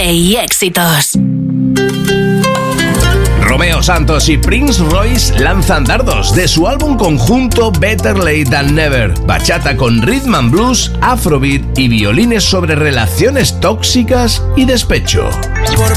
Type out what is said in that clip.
Play Éxitos. Romeo Santos y Prince Royce lanzan dardos de su álbum conjunto Better Late Than Never. Bachata con rhythm and blues, afrobeat y violines sobre relaciones tóxicas y despecho.